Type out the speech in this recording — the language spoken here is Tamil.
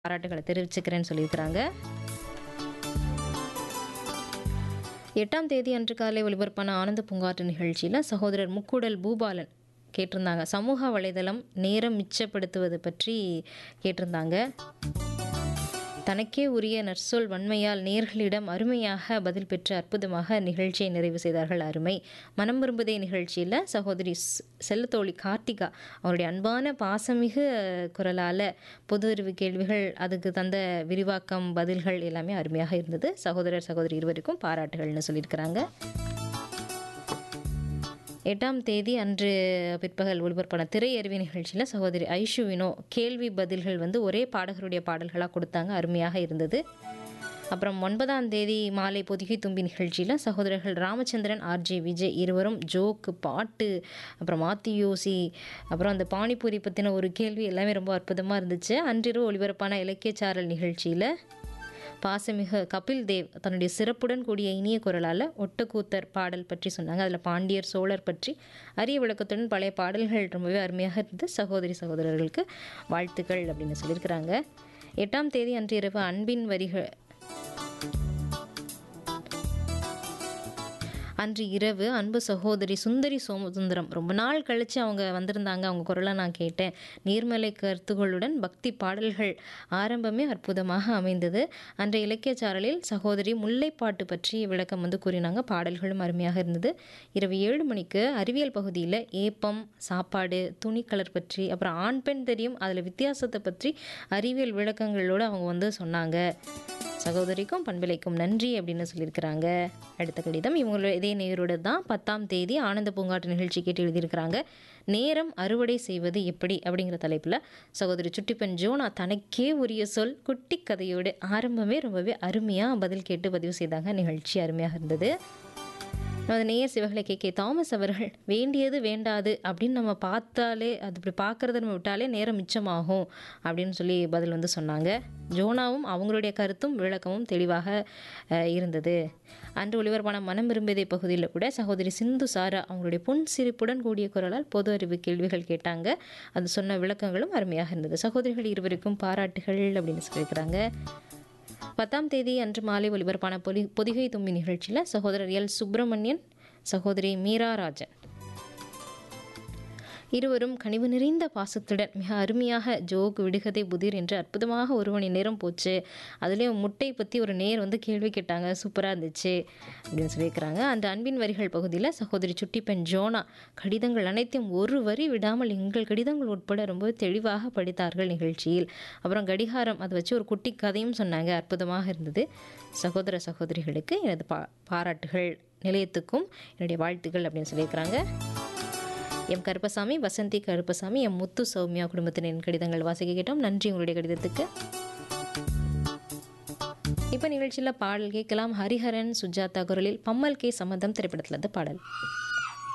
பாராட்டுகளை தெரிவிச்சுக்கிறேன்னு சொல்லியிருக்கிறாங்க. 8ஆம் தேதி அன்று காலை ஒலிபரப்பான ஆனந்த பூங்காற்று நிகழ்ச்சியில் சகோதரர் முக்கூடல் பூபாலன் கேட்டிருந்தாங்க. சமூக வலைதளம் நேரம் மிச்சப்படுத்துவது பற்றி கேட்டிருந்தாங்க. தனக்கே உரிய நற்சொல் வன்மையால் நேர்களிடம் அருமையாக பதில் பெற்று அற்புதமாக நிகழ்ச்சியை நிறைவு செய்தார்கள். அருமை. மனம் விரும்புதே நிகழ்ச்சியில் சகோதரி செல்லத்தோழி கார்த்திகா அவருடைய அன்பான பாசமிகு குரலால் பொது அறிவு கேள்விகள், அதுக்கு தந்த விரிவாக்கம், பதில்கள் எல்லாமே அருமையாக இருந்தது. சகோதரர் சகோதரி இருவருக்கும் பாராட்டுகள்னு சொல்லியிருக்கிறாங்க. 8ஆம் தேதி அன்று பிற்பகல் ஒளிபரப்பான திரையறிவி நிகழ்ச்சியில் சகோதரி ஐஷு வினோ கேள்வி பதில்கள் ஒரே பாடகருடைய பாடல்களாக கொடுத்தாங்க. அருமையாக இருந்தது. அப்புறம் 9ஆம் தேதி மாலை பொதிகை தும்பி நிகழ்ச்சியில் சகோதரர்கள் ராமச்சந்திரன், ஆர்ஜே விஜய் இருவரும் ஜோக்கு, பாட்டு, அப்புறம் மாத்தியோசி, அப்புறம் அந்த பானிபூரி பற்றின ஒரு கேள்வி எல்லாமே ரொம்ப அற்புதமாக இருந்துச்சு. அன்றிரவு ஒளிபரப்பான இலக்கியச்சாரல் நிகழ்ச்சியில் பாசமிகு கபில் தேவ் தன்னுடைய சிறப்புடன் கூடிய இனிய குரலால் ஒட்டக்கூத்தர் பாடல் பற்றி சொன்னாங்க. அதில் பாண்டியர் சோழர் பற்றி அரிய விளக்கத்துடன் பழைய பாடல்கள் ரொம்பவே அருமையாக இருந்தது. சகோதரி சகோதரர்களுக்கு வாழ்த்துக்கள் அப்படின்னு சொல்லியிருக்கிறாங்க. 8ஆம் தேதி அன்று இரவு அன்பின் வரிகள் அன்று இரவு அன்பு சகோதரி சுந்தரி சோமசுந்தரம் ரொம்ப நாள் கழித்து அவங்க வந்திருந்தாங்க. அவங்க குரலை நான் கேட்டேன். நீர்மலை கருத்துகளுடன் பக்தி பாடல்கள் ஆரம்பமே அற்புதமாக அமைந்தது. அன்றைய இலக்கியச்சாரலில் சகோதரி முல்லைப்பாட்டு பற்றி விளக்கம் கூறினாங்க. பாடல்களும் அருமையாக இருந்தது. இரவு 7 மணிக்கு அறிவியல் பகுதியில் ஏப்பம், சாப்பாடு, துணி கலர் பற்றி, அப்புறம் ஆண் பெண் தெரியும் அதில் வித்தியாசத்தை பற்றி அறிவியல் விளக்கங்களோடு அவங்க சொன்னாங்க. சகோதரிக்கும் பண்பிலைக்கும் நன்றி அப்படின்னு சொல்லியிருக்கிறாங்க. அடுத்த கடிதம் இவங்களோட இதே நேரோட தான் 10ஆம் தேதி ஆனந்த பூங்காற்று நிகழ்ச்சி கேட்டு எழுதியிருக்கிறாங்க. நேரம் அறுவடை செய்வது எப்படி அப்படிங்கிற தலைப்பில் சகோதரி சுட்டிப்பெண் ஜோனா தனக்கே உரிய சொல் குட்டி கதையோடு ஆரம்பமே ரொம்பவே அருமையாக பதில் கேட்டு பதிவு செய்தாங்க. நிகழ்ச்சி அருமையாக இருந்தது. நமது நேயர் சிவகலை கே தாமஸ் அவர்கள் வேண்டியது வேண்டாது அப்படின்னு நம்ம பார்த்தாலே, அது இப்படி பார்க்குறத நம்ம விட்டாலே நேரம் மிச்சமாகும் அப்படின்னு சொல்லி பதில் சொன்னாங்க. ஜோனாவும் அவங்களுடைய கருத்தும் விளக்கமும் தெளிவாக இருந்தது. அன்று ஒளிபரப்பான மனம் விரும்பியதை பகுதியில் கூட சகோதரி சிந்து சாரா அவங்களுடைய பொன் சிரிப்புடன் கூடிய குரலால் பொது அறிவு கேள்விகள் கேட்டாங்க. அது சொன்ன விளக்கங்களும் அருமையாக இருந்தது. சகோதரிகள் இருவருக்கும் பாராட்டுகள் அப்படின்னு சொல்லியிருக்கிறாங்க. 10ஆம் தேதி அன்று மாலை ஒலிபரப்பான பொதிகை தும்பி நிகழ்ச்சியில் சகோதரர் எல் சுப்பிரமணியன், சகோதரி மீரா ராஜன் இருவரும் கனிவு நிறைந்த பாசத்துடன் மிக அருமையாக ஜோக், விடுகதை, புதிர் என்று அற்புதமாக 1 மணி நேரம் போச்சு. அதுலேயும் முட்டை பற்றி ஒரு நேர் கேள்வி கேட்டாங்க. சூப்பராக இருந்துச்சு அப்படின்னு சொல்லியிருக்கிறாங்க. அந்த அன்பின் வரிகள் பகுதியில் சகோதரி சுட்டிப்பெண் ஜோனா கடிதங்கள் அனைத்தையும் ஒரு வரி விடாமல் எங்கள் கடிதங்கள் உட்பட ரொம்ப தெளிவாக படித்தார்கள் நிகழ்ச்சியில். அப்புறம் கடிகாரம் அதை வச்சு ஒரு குட்டி கதையும் சொன்னாங்க. அற்புதமாக இருந்தது. சகோதர சகோதரிகளுக்கு எனது பாராட்டுகள், நிலையத்துக்கும் என்னுடைய வாழ்த்துக்கள் அப்படின்னு சொல்லியிருக்கிறாங்க. எம் கருப்பசாமி, வசந்தி கருப்பசாமி, எம் முத்து சௌமியா குடும்பத்தினரின் கடிதங்கள் வாசிக்க கேட்டோம். நன்றி உங்களுடைய கடிதத்துக்கு. இப்போ நிகழ்ச்சியில் பாடல் கேட்கலாம். ஹரிஹரன் சுஜாதா குரலில் பம்மல் கே சம்மதம் திரைப்படத்தில் பாடல்.